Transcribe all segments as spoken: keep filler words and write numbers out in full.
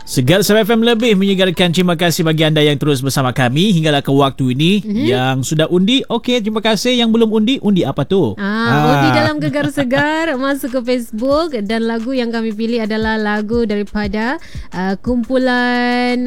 Segar F M lebih menyegarkan. Terima kasih bagi anda yang terus bersama kami hinggalah ke waktu ini. Mm-hmm. Yang sudah undi, okey, terima kasih. Yang belum undi, undi apa tu? Ah, ah. Undi dalam Gegar Segar. Masuk ke Facebook. Dan lagu yang kami pilih adalah lagu daripada uh, kumpulan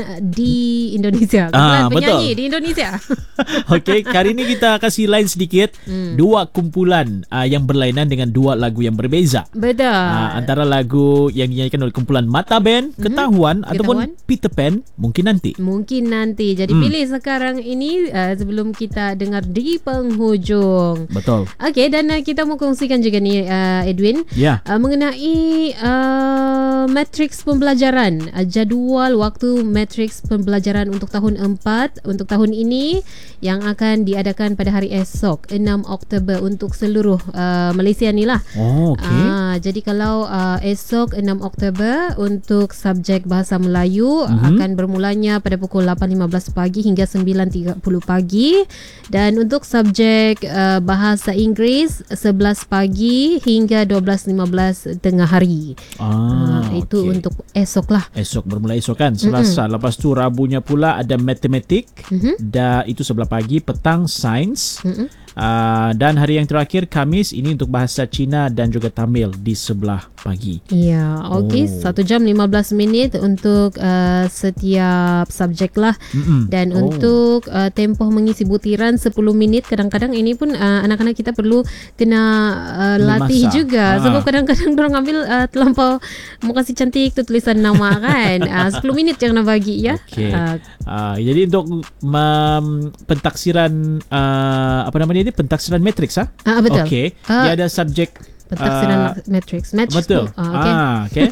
di Indonesia. Kumpulan ah, penyanyi betul. Di Indonesia. Okey, kali ini kita kasih lain sedikit. Mm. Dua kumpulan uh, yang berlainan dengan dua lagu yang berbeza. Betul. Uh, antara lagu yang dinyanyikan oleh kumpulan Mata Band, mm-hmm. Ketahuan, ataupun Peter Pan, mungkin nanti. Mungkin nanti. Jadi hmm. pilih sekarang ini uh, sebelum kita dengar di penghujung. Betul. Okey, dan uh, kita mau kongsikan juga ni uh, Edwin ya. uh, mengenai uh, matriks pembelajaran, uh, jadual waktu matriks pembelajaran untuk tahun empat untuk tahun ini yang akan diadakan pada hari esok enam Oktober untuk seluruh uh, Malaysia ni lah. Oh, okey. Uh, jadi kalau uh, esok enam Oktober untuk subjek Bahasa Melayu mm-hmm. akan bermulanya pada pukul lapan lima belas pagi hingga sembilan tiga puluh pagi, dan untuk subjek uh, Bahasa Inggeris sebelas pagi hingga dua belas lima belas tengah hari. Ah, uh, itu okay. untuk esok lah. Esok bermula esok kan, Selasa. Mm-hmm. Lepas tu Rabunya pula ada matematik, mm-hmm. dan itu sebelah pagi, petang sains. Mm-hmm. Uh, dan hari yang terakhir Khamis ini untuk bahasa Cina dan juga Tamil di sebelah pagi. Ya, okey. Oh. satu jam lima belas minit untuk uh, setiap subjek lah. Mm-mm. Dan oh. untuk uh, tempoh mengisi butiran sepuluh minit. Kadang-kadang ini pun uh, anak-anak kita perlu kena uh, latih masa. juga. Ha. Sebab kadang-kadang diorang ambil uh, terlampau mau kasih cantik tu tulisan nama kan. uh, sepuluh minit jangan bagi ya. Okay. Uh, uh, jadi untuk um, pentaksiran uh, apa namanya, pentaksiran matriks ah? Ah, betul. Okey. Uh, Dia ada subjek pentaksiran uh, matriks. Matriks. Betul. Ah, okey. Ah, okay.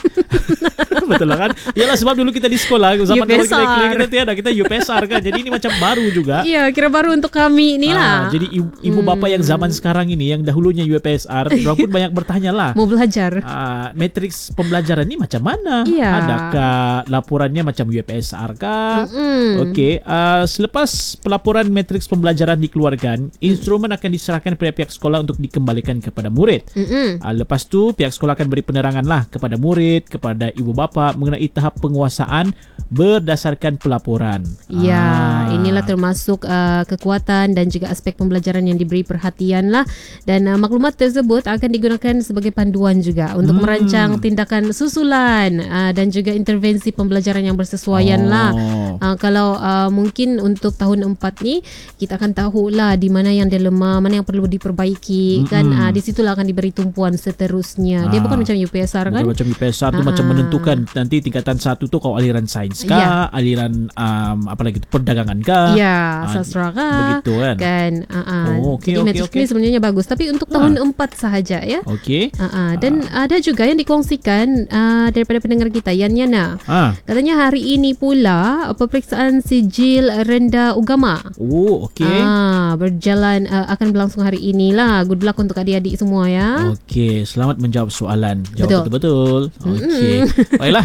Betul lah kan. Yalah, sebab dulu kita di sekolah zaman kita kita tiada kita U P S R kan. Jadi ini macam baru juga. Ya, kira baru untuk kami ni lah. Ah, jadi ibu, ibu hmm. bapa yang zaman sekarang ini yang dahulunya U P S R, mereka pun banyak bertanya lah. Mau belajar. Ah, matriks pembelajaran ni macam mana? Ya. Adakah laporannya macam U P S R kah? Mm-hmm. Okey. Uh, selepas pelaporan matriks pembelajaran dikeluarkan, mm. instrumen akan diserahkan kepada pihak sekolah untuk dikembalikan kepada murid. Mm-hmm. Uh, lepas tu pihak sekolah akan beri penerangan lah kepada murid, kepada ibu bapa mengenai tahap penguasaan berdasarkan pelaporan. Ya, ah. inilah termasuk uh, kekuatan dan juga aspek pembelajaran yang diberi perhatian lah. Dan uh, maklumat tersebut akan digunakan sebagai panduan juga untuk hmm. merancang tindakan susulan uh, dan juga intervensi pembelajaran yang bersesuaian oh. lah. Uh, kalau uh, mungkin untuk tahun empat ni kita akan tahulah di mana yang dia lemah, mana yang perlu diperbaiki. Hmm. Kan uh, di situlah akan diberi tumpuan seterusnya. Dia ah. bukan macam U P S R kan? Bukan macam U P S R tu ah. macam menentukan nanti tingkatan satu tu kau aliran sains kah, ya. aliran um, apa lagi tu, perdagangan kah, ya, sastra kah, begitu kan. Kan uh-uh. Oh, okay, jadi okay, matriks okay. ni sebenarnya bagus, tapi untuk tahun ha. empat sahaja ya. Okey. Uh-uh. Dan uh. ada juga yang dikongsikan uh, daripada pendengar kita, Yan Yana. Ha. Katanya hari ini pula peperiksaan sijil rendah Ugama. Oh, okey. Uh, berjalan uh, akan berlangsung hari inilah. Good luck untuk adik-adik semua ya. Okey, selamat menjawab soalan. Jawab betul-betul. Okey. Baiklah.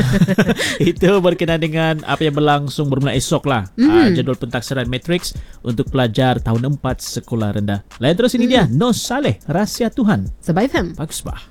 Itu berkenaan dengan apa yang berlangsung bermula esok lah. Mm. Uh, jadual pentaksiran matriks untuk pelajar tahun empat sekolah rendah. Lain terus ini mm. dia Nos Saleh, Rahsia Tuhan. Sebab F M. Bagus bah.